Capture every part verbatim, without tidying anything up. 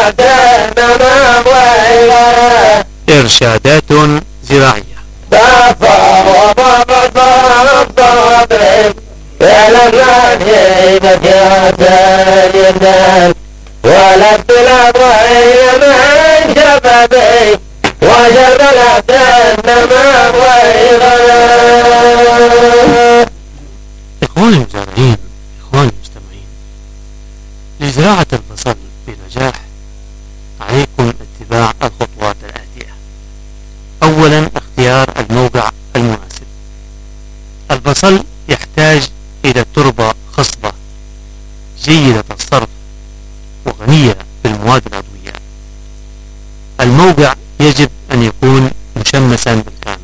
إرشادات زراعية. ولا ابتلى ضعي من شبابي وجب الأحسن ما ويغنى. إخواني المزارعين، إخواني المستمعين، لزراعة البصل بنجاح عليكم اتباع الخطوات الآتية. أولا، اختيار الموقع المناسب. البصل يحتاج إلى تربة خصبة جيدة الصرف وغنية بالمواد العضوية. الموقع يجب أن يكون مشمسا بالكامل.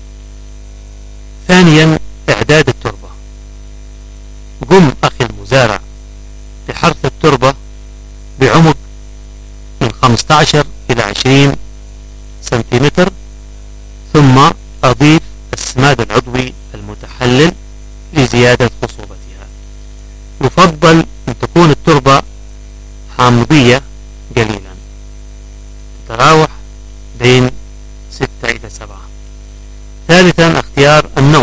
ثانيا، إعداد التربة. قم أخي المزارع بحرث التربة بعمق من خمسة عشر إلى عشرين سنتيمتر، ثم أضيف السماد العضوي المتحلل لزيادة خصوبتها. يفضل أن تكون التربة حامضية قليلا، تتراوح بين ستة إلى سبعة. ثالثا، اختيار النوع.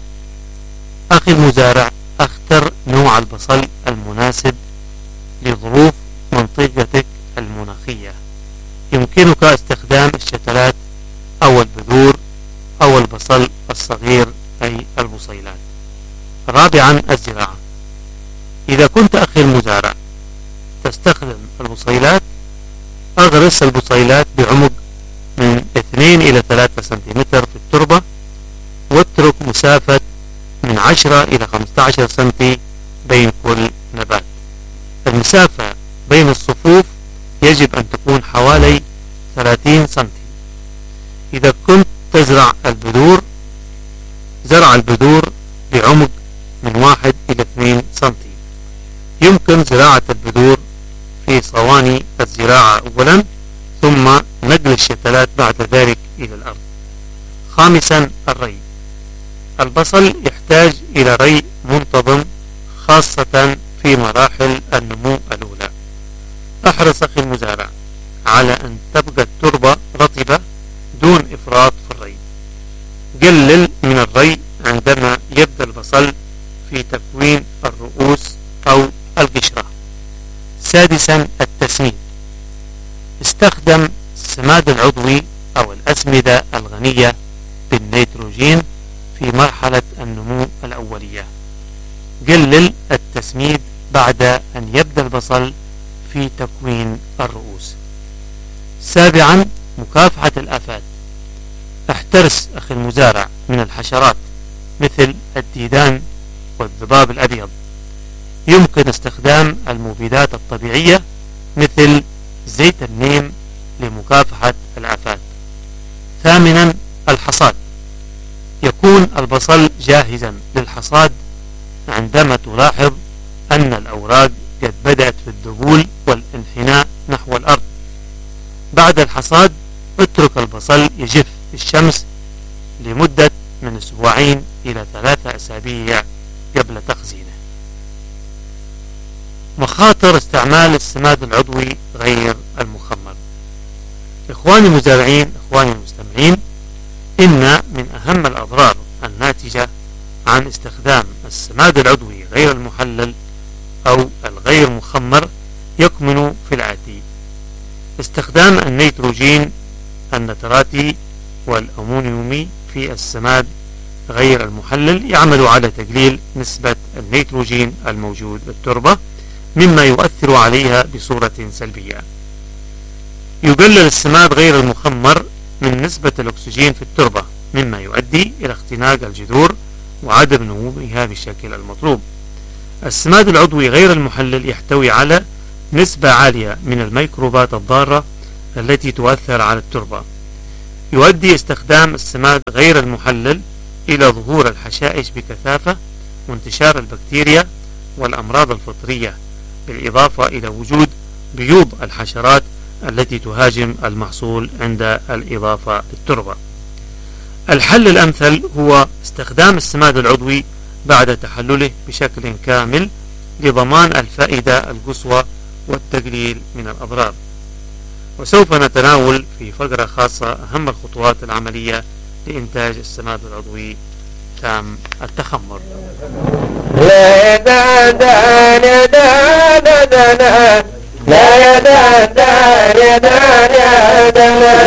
أخي المزارع، اختر نوع البصل المناسب لظروف منطقتك المناخية. يمكنك استخدام الشتلات أو البذور أو البصل الصغير أي البصيلات. رابعا، الزراعة. إذا كنت أخي المزارع تستخدم البصيلات، أغرس البصيلات بعمق من اثنين إلى ثلاثة سنتيمتر في التربة، واترك مسافة من عشرة إلى خمسة عشر سنتي بين كل نبات. المسافة بين الصفوف يجب أن تكون حوالي ثلاثين سنتي. إذا كنت تزرع البذور، زرع البذور بعمق من واحد إلى اثنين سنتي. يمكن زراعة البذور في صواني الزراعة أولا، ثم نقل الشتلات بعد ذلك إلى الأرض. خامسا، الري. البصل يحتاج إلى ري منتظم، خاصة في مراحل النمو الأولى. احرص أخي المزارع على أن تبقى التربة رطبة دون إفراط في الري. قلل من الري عندما يبدأ البصل في تكوين الرؤوس أو القشرة. سادسا، التسميد. استخدم السماد العضوي أو الأسمدة الغنية بالنيتروجين في مرحلة النمو الأولية. قلل التسميد بعد أن يبدأ البصل في تكوين الرؤوس. سابعا، مكافحة الآفات. احترس أخي المزارع من الحشرات مثل الديدان والذباب الأبيض. يمكن استخدام المبيدات الطبيعية مثل زيت النيم لمكافحة الآفات. ثامنا، الحصاد. يكون البصل جاهزا للحصاد عندما تلاحظ أن الأوراق قد بدأت في الذبول والانحناء نحو الأرض. بعد الحصاد اترك البصل يجف في الشمس لمدة من أسبوعين إلى ثلاثة أسابيع قبل تخزينه. مخاطر استعمال السماد العضوي غير المخمر. إخواني المزارعين، إخواني المستمعين، إن من أهم الأضرار الناتجة عن استخدام السماد العضوي غير المحلل أو الغير مخمر يكمن في الآتي: استخدام النيتروجين النتراتي والأمونيومي في السماد غير المحلل يعمل على تقليل نسبة النيتروجين الموجود بالتربة، مما يؤثر عليها بصورة سلبية. يقلل السماد غير المخمر من نسبة الأكسجين في التربة، مما يؤدي إلى اختناق الجذور وعدم نموها بالشكل المطلوب. السماد العضوي غير المحلل يحتوي على نسبة عالية من الميكروبات الضارة التي تؤثر على التربة. يؤدي استخدام السماد غير المحلل إلى ظهور الحشائش بكثافة وانتشار البكتيريا والأمراض الفطرية، بالإضافة إلى وجود بيوض الحشرات التي تهاجم المحصول عند الإضافة للتربة. الحل الأمثل هو استخدام السماد العضوي بعد تحلله بشكل كامل لضمان الفائدة القصوى والتقليل من الأضرار. وسوف نتناول في فقرة خاصة أهم الخطوات العملية لإنتاج السماد العضوي تام التخمر. لا يدان يدان يدان لا يدان يدان يدان